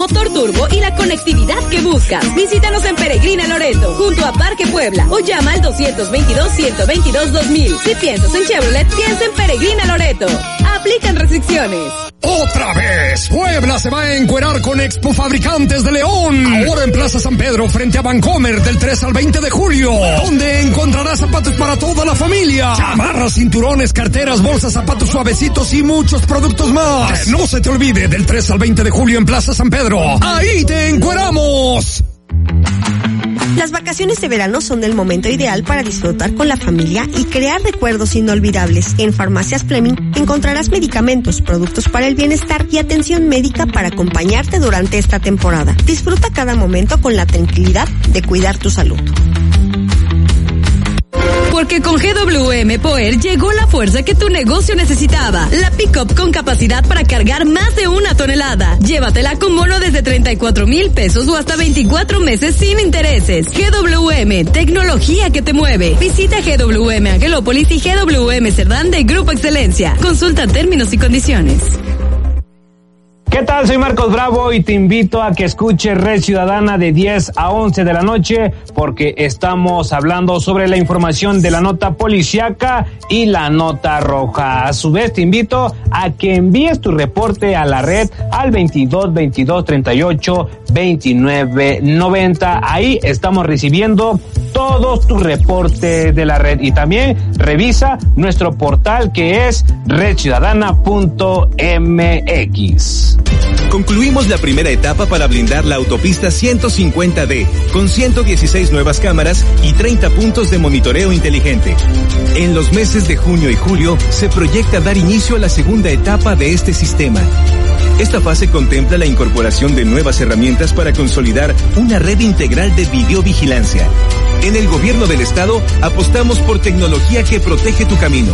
motor turbo y la conectividad que buscas. Visítanos en Peregrina Loreto, junto a Parque Puebla, o llama al 222-122-2000. Si piensas en Chevrolet, piensa en Peregrina Loreto. Aplican restricciones. ¡Otra vez! Puebla se va a encuerar con Expo Fabricantes de León. Ahora en Plaza San Pedro, frente a Vancomer, del 3 al 20 de julio. Donde encontrarás zapatos para toda la familia. Chamarras, cinturones, carteras, bolsas, zapatos suavecitos y muchos productos más. Que no se te olvide, del 3 al 20 de julio en Plaza San Pedro. ¡Ahí te encueramos! Las vacaciones de verano son el momento ideal para disfrutar con la familia y crear recuerdos inolvidables. En Farmacias Fleming encontrarás medicamentos, productos para el bienestar y atención médica para acompañarte durante esta temporada. Disfruta cada momento con la tranquilidad de cuidar tu salud. Porque con GWM Power llegó la fuerza que tu negocio necesitaba. La pick-up con capacidad para cargar más de 1 tonelada. Llévatela con bono desde 34,000 pesos o hasta 24 meses sin intereses. GWM, tecnología que te mueve. Visita GWM Angelópolis y GWM Cerdán de Grupo Excelencia. Consulta términos y condiciones. ¿Qué tal? Soy Marcos Bravo y te invito a que escuches Red Ciudadana de 10 a 11 de la noche porque estamos hablando sobre la información de la nota policíaca y la nota roja. A su vez te invito a que envíes tu reporte a la red al 22 22 38 29 90. Ahí estamos recibiendo todos tus reportes de la red y también revisa nuestro portal que es redciudadana.mx. Concluimos la primera etapa para blindar la autopista 150D con 116 nuevas cámaras y 30 puntos de monitoreo inteligente. En los meses de junio y julio se proyecta dar inicio a la segunda etapa de este sistema. Esta fase contempla la incorporación de nuevas herramientas para consolidar una red integral de videovigilancia. En el gobierno del estado apostamos por tecnología que protege tu camino.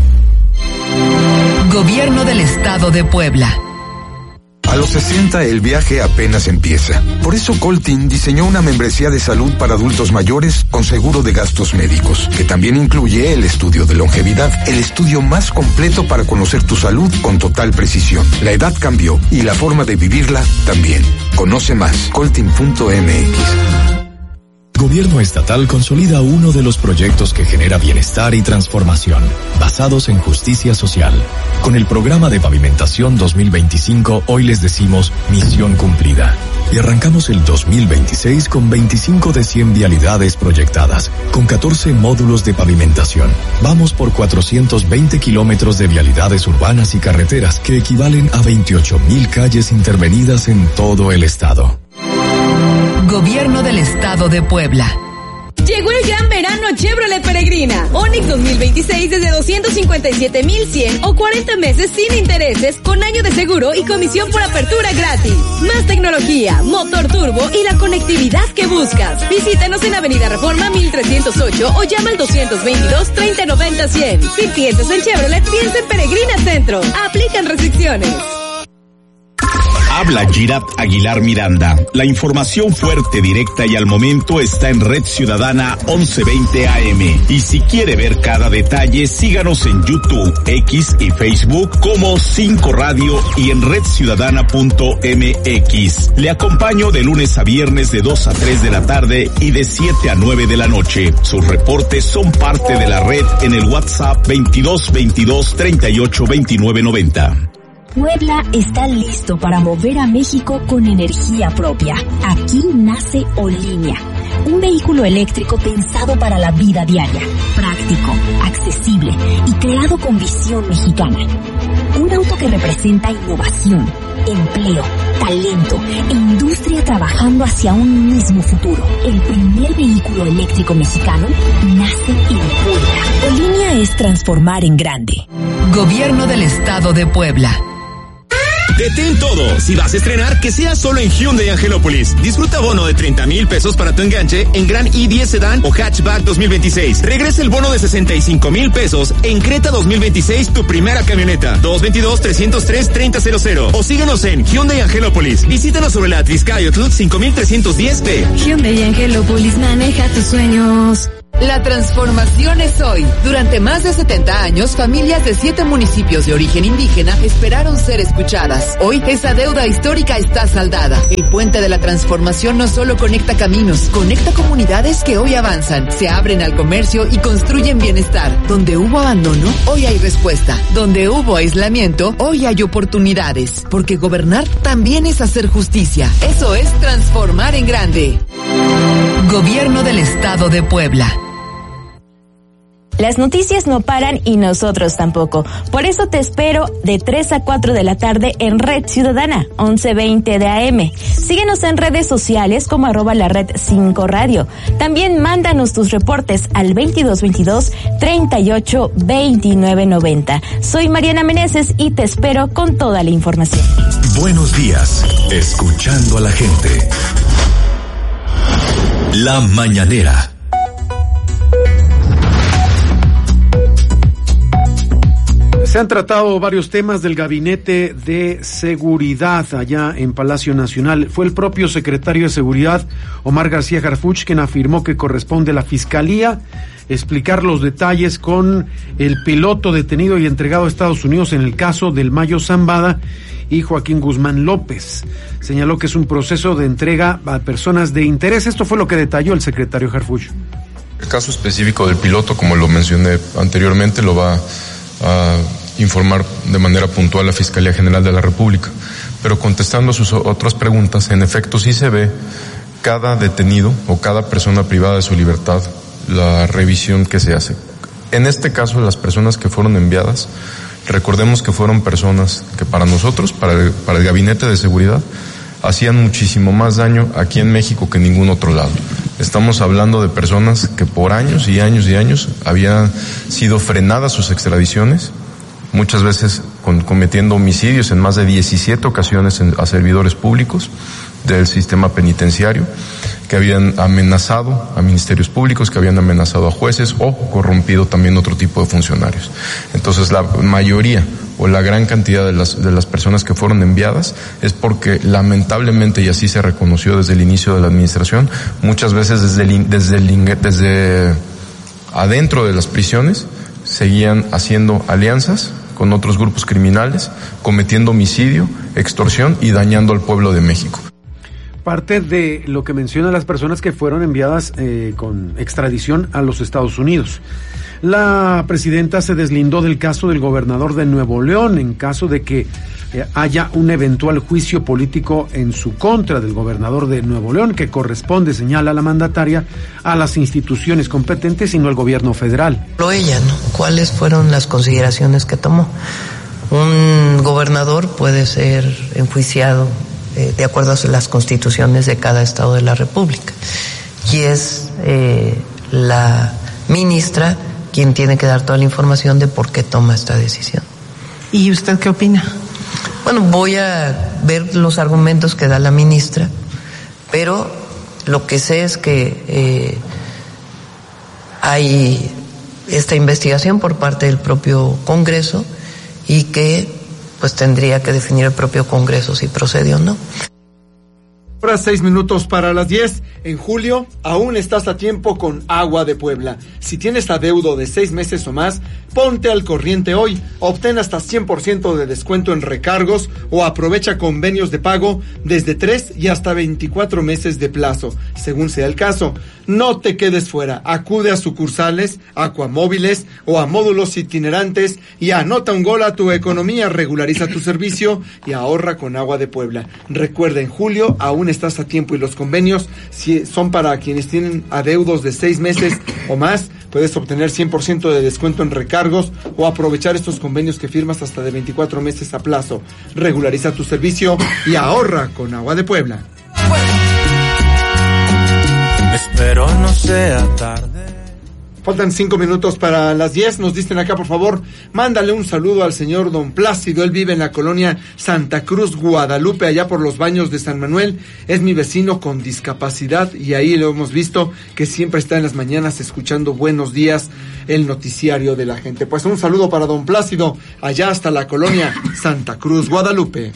Gobierno del Estado de Puebla. A los 60 el viaje apenas empieza. Por eso Coltin diseñó una membresía de salud para adultos mayores con seguro de gastos médicos, que también incluye el estudio de longevidad, el estudio más completo para conocer tu salud con total precisión. La edad cambió y la forma de vivirla también. Conoce más, coltin.mx. Gobierno estatal consolida uno de los proyectos que genera bienestar y transformación, basados en justicia social. Con el programa de pavimentación 2025, hoy les decimos misión cumplida. Y arrancamos el 2026 con 25 de 100 vialidades proyectadas, con 14 módulos de pavimentación. Vamos por 420 kilómetros de vialidades urbanas y carreteras, que equivalen a 28,000 calles intervenidas en todo el estado. Gobierno del Estado de Puebla. Llegó el gran verano Chevrolet Peregrina. Onix 2026 desde 257,100 o 40 meses sin intereses con año de seguro y comisión por apertura gratis. Más tecnología, motor turbo y la conectividad que buscas. Visítanos en Avenida Reforma 1308 o llama al 222-3090-100. Si piensas en Chevrolet, piensa en Peregrina Centro. Aplican restricciones. Habla Girat Aguilar Miranda. La información fuerte, directa y al momento está en Red Ciudadana 1120 AM. Y si quiere ver cada detalle, síganos en YouTube, X y Facebook como 5 Radio y en redciudadana.mx. Le acompaño de lunes a viernes de 2 a 3 de la tarde y de 7 a 9 de la noche. Sus reportes son parte de la red en el WhatsApp 22 22 38 29 90. Puebla está listo para mover a México con energía propia. Aquí nace Olinia, un vehículo eléctrico pensado para la vida diaria, práctico, accesible y creado con visión mexicana. Un auto que representa innovación, empleo, talento e industria trabajando hacia un mismo futuro. El primer vehículo eléctrico mexicano nace en Puebla. Olinia es transformar en grande. Gobierno del Estado de Puebla. Detén todo. Si vas a estrenar, que sea solo en Hyundai Angelópolis. Disfruta bono de 30,000 pesos para tu enganche en Gran i10 Sedan o Hatchback 2026. Regresa el bono de 65,000 pesos en Creta 2026, tu primera camioneta. 222-303-3000. O síguenos en Hyundai Angelópolis. Visítanos sobre la Triscayotl 5310B. Hyundai Angelópolis, maneja tus sueños. La transformación es hoy. Durante más de 70 años, familias de 7 municipios de origen indígena esperaron ser escuchadas. Hoy, esa deuda histórica está saldada. El puente de la transformación no solo conecta caminos, conecta comunidades que hoy avanzan, se abren al comercio y construyen bienestar. Donde hubo abandono, hoy hay respuesta. Donde hubo aislamiento, hoy hay oportunidades. Porque gobernar también es hacer justicia. Eso es transformar en grande. Gobierno del Estado de Puebla. Las noticias no paran y nosotros tampoco. Por eso te espero de 3 a 4 de la tarde en Red Ciudadana, 11:20 de AM. Síguenos en redes sociales como @lared5 radio. También mándanos tus reportes al 2222 38 29 90. Soy Mariana Meneses y te espero con toda la información. Buenos días, escuchando a la gente. La mañanera. Se han tratado varios temas del Gabinete de Seguridad allá en Palacio Nacional. Fue el propio secretario de Seguridad, Omar García Harfuch, quien afirmó que corresponde a la Fiscalía explicar los detalles con el piloto detenido y entregado a Estados Unidos en el caso del Mayo Zambada y Joaquín Guzmán López. Señaló que es un proceso de entrega a personas de interés. Esto fue lo que detalló el secretario Harfuch. El caso específico del piloto, como lo mencioné anteriormente, lo va a informar de manera puntual la Fiscalía General de la República. Pero contestando a sus otras preguntas, en efecto sí se ve cada detenido o cada persona privada de su libertad, la revisión que se hace. En este caso, las personas que fueron enviadas, recordemos que fueron personas que para nosotros, para el Gabinete de Seguridad, hacían muchísimo más daño aquí en México que en ningún otro lado. Estamos hablando de personas que por años y años y años habían sido frenadas sus extradiciones, muchas veces cometiendo homicidios en más de 17 ocasiones a servidores públicos del sistema penitenciario, que habían amenazado a ministerios públicos, que habían amenazado a jueces o corrompido también otro tipo de funcionarios. Entonces la mayoría o la gran cantidad de las personas que fueron enviadas es porque lamentablemente, y así se reconoció desde el inicio de la administración, muchas veces desde adentro de las prisiones seguían haciendo alianzas con otros grupos criminales, cometiendo homicidio, extorsión y dañando al pueblo de México. Parte de lo que menciona las personas que fueron enviadas con extradición a los Estados Unidos. La presidenta se deslindó del caso del gobernador de Nuevo León en caso de que haya un eventual juicio político en su contra del gobernador de Nuevo León, que corresponde, señala la mandataria, a las instituciones competentes y no al gobierno federal. Ella, ¿no? ¿Cuáles fueron las consideraciones que tomó? Un gobernador puede ser enjuiciado de acuerdo a las constituciones de cada estado de la República, y es la ministra quien tiene que dar toda la información de por qué toma esta decisión. ¿Y usted qué opina? Bueno, voy a ver los argumentos que da la ministra, pero lo que sé es que hay esta investigación por parte del propio Congreso y que pues tendría que definir el propio Congreso si procede o no. Ahora 6 minutos para las 10. En julio, aún estás a tiempo con Agua de Puebla. Si tienes adeudo de 6 meses o más, ponte al corriente hoy. Obtén hasta 100% de descuento en recargos o aprovecha convenios de pago desde 3 y hasta 24 meses de plazo, según sea el caso. No te quedes fuera. Acude a sucursales, acuamóviles o a módulos itinerantes y anota un gol a tu economía. Regulariza tu servicio y ahorra con Agua de Puebla. Recuerda, en julio aún estás a tiempo y los convenios si son para quienes tienen adeudos de 6 meses o más. Puedes obtener 100% de descuento en recargos o aprovechar estos convenios que firmas hasta de 24 meses a plazo. Regulariza tu servicio y ahorra con Agua de Puebla. Espero no sea tarde. Faltan 5 minutos para las 10. Nos dicen acá, por favor, mándale un saludo al señor Don Plácido. Él vive en la colonia Santa Cruz, Guadalupe, allá por los baños de San Manuel. Es mi vecino con discapacidad y ahí lo hemos visto que siempre está en las mañanas escuchando Buenos Días, el noticiario de la gente. Pues un saludo para Don Plácido, allá hasta la colonia Santa Cruz, Guadalupe.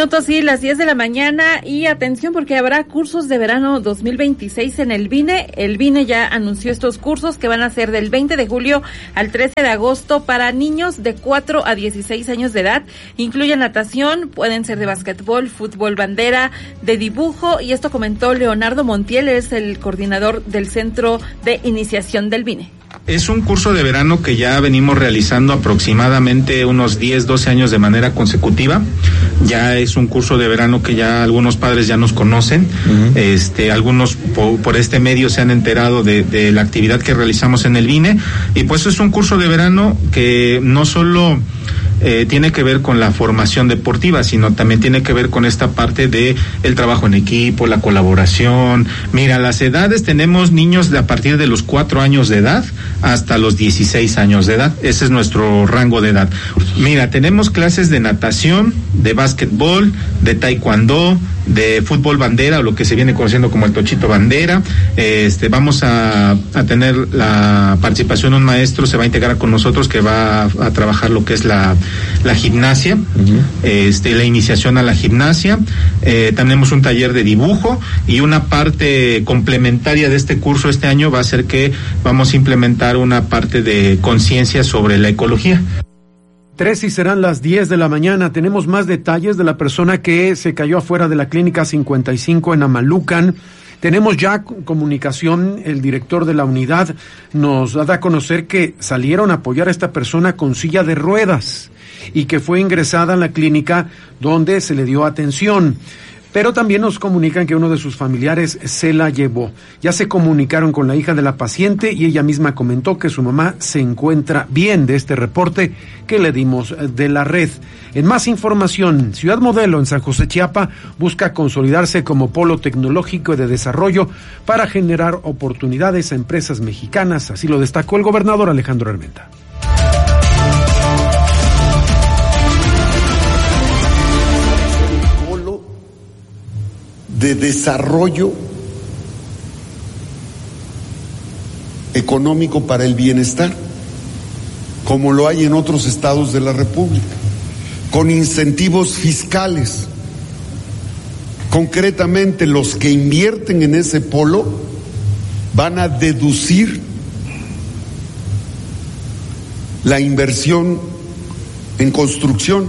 minutos y las 10 de la mañana, y atención porque habrá cursos de verano 2026 en el BINE. El BINE ya anunció estos cursos que van a ser del 20 de julio al 13 de agosto para niños de 4 a 16 años de edad. Incluyen natación, pueden ser de básquetbol, fútbol bandera, de dibujo, y esto comentó Leonardo Montiel, es el coordinador del Centro de Iniciación del BINE. Es un curso de verano que ya venimos realizando aproximadamente unos 10, 12 años de manera consecutiva. Ya es un curso de verano que ya algunos padres ya nos conocen. Algunos por este medio se han enterado de la actividad que realizamos en el BINE. Y pues es un curso de verano que no solo tiene que ver con la formación deportiva, sino también tiene que ver con esta parte de el trabajo en equipo, la colaboración. Mira, las edades, tenemos niños de a partir de los 4 años de edad hasta los 16 años de edad. Ese es nuestro rango de edad. Mira, tenemos clases de natación, de básquetbol, de taekwondo, de fútbol bandera, o lo que se viene conociendo como el tochito bandera. Vamos a tener la participación de un maestro, se va a integrar con nosotros, que va a trabajar lo que es la gimnasia, la iniciación a la gimnasia. Tenemos un taller de dibujo, y una parte complementaria de este curso este año va a ser que vamos a implementar una parte de conciencia sobre la ecología. 3 y serán las 10 de la mañana. Tenemos más detalles de la persona que se cayó afuera de la Clínica 55 en Amalucan. Tenemos ya comunicación, el director de la unidad nos da a conocer que salieron a apoyar a esta persona con silla de ruedas y que fue ingresada en la clínica donde se le dio atención. Pero también nos comunican que uno de sus familiares se la llevó. Ya se comunicaron con la hija de la paciente y ella misma comentó que su mamá se encuentra bien, de este reporte que le dimos de la red. En más información, Ciudad Modelo en San José, Chiapa, busca consolidarse como polo tecnológico y de desarrollo para generar oportunidades a empresas mexicanas. Así lo destacó el gobernador Alejandro Armenta. De desarrollo económico para el bienestar, como lo hay en otros estados de la República, con incentivos fiscales. Concretamente, los que invierten en ese polo van a deducir la inversión en construcción,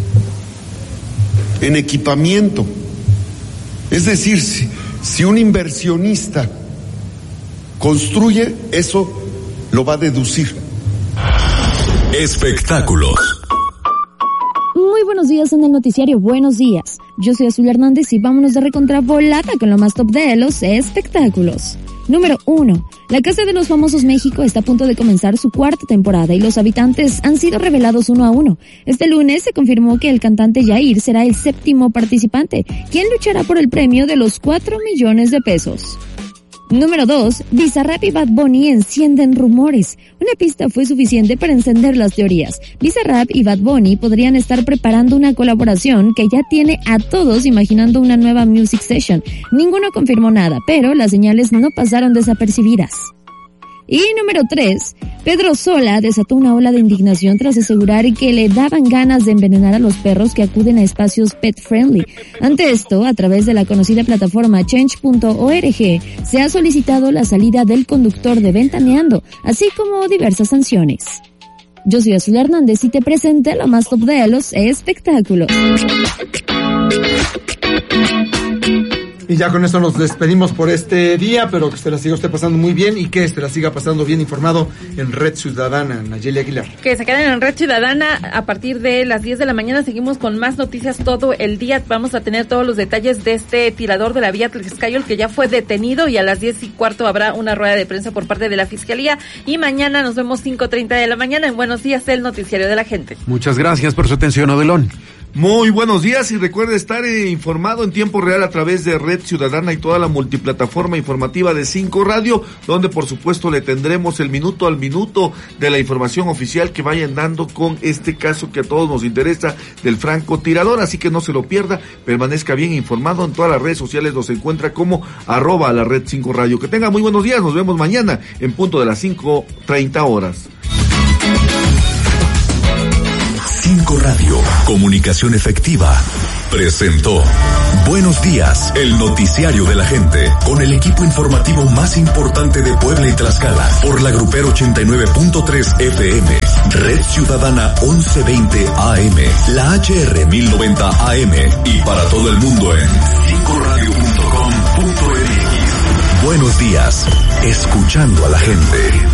en equipamiento. Es decir, si un inversionista construye, eso lo va a deducir. Espectáculos. Muy buenos días en el noticiario Buenos Días. Yo soy Azul Hernández y vámonos de recontravolata con lo más top de los espectáculos. Número 1. La Casa de los Famosos México está a punto de comenzar su 4ª temporada y los habitantes han sido revelados uno a uno. Este lunes se confirmó que el cantante Yair será el 7º participante, quien luchará por el premio de los 4 millones de pesos. Número 2. Bizarrap y Bad Bunny encienden rumores. Una pista fue suficiente para encender las teorías. Bizarrap y Bad Bunny podrían estar preparando una colaboración que ya tiene a todos imaginando una nueva music session. Ninguno confirmó nada, pero las señales no pasaron desapercibidas. Y número 3. Pedro Sola desató una ola de indignación tras asegurar que le daban ganas de envenenar a los perros que acuden a espacios pet friendly. Ante esto, a través de la conocida plataforma Change.org, se ha solicitado la salida del conductor de Ventaneando, así como diversas sanciones. Yo soy Azul Hernández y te presento lo más top de los espectáculos. Y ya con esto nos despedimos por este día, pero que se la siga usted pasando muy bien y que se la siga pasando bien informado en Red Ciudadana. Nayeli Aguilar. Que se queden en Red Ciudadana a partir de las 10 de la mañana. Seguimos con más noticias todo el día. Vamos a tener todos los detalles de este tirador de la vía Tlaxcayol que ya fue detenido, y a las 10:15 habrá una rueda de prensa por parte de la Fiscalía. Y mañana nos vemos 5:30 de la mañana en Buenos Días, el noticiario de la gente. Muchas gracias por su atención, Odelón. Muy buenos días y recuerde estar informado en tiempo real a través de Red Ciudadana y toda la multiplataforma informativa de 5 Radio, donde por supuesto le tendremos el minuto al minuto de la información oficial que vayan dando con este caso que a todos nos interesa del francotirador, así que no se lo pierda, permanezca bien informado. En todas las redes sociales nos encuentra como @la Red 5 Radio. Que tenga muy buenos días, nos vemos mañana en punto de las 5:30 horas. 5 Radio, comunicación efectiva, presentó Buenos Días, el noticiario de la gente, con el equipo informativo más importante de Puebla y Tlaxcala, por la Grupero 89.3 FM, Red Ciudadana 1120 AM, la HR 1090 AM y para todo el mundo en 5radio.com.mx. Buenos días, escuchando a la gente.